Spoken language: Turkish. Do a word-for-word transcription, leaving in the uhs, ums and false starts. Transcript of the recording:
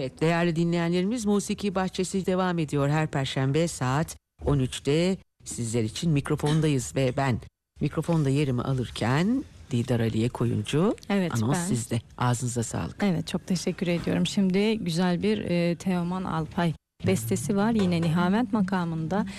Evet, değerli dinleyenlerimiz, Musiki Bahçesi devam ediyor her Perşembe saat on üçte sizler için mikrofondayız ve ben mikrofonda yerimi alırken Didar Aliye Koyuncu, evet, anons ben. sizde. Ağzınıza sağlık. Evet, çok teşekkür ediyorum. Şimdi güzel bir e, Teoman Alpay bestesi var, yine Nihavent makamında.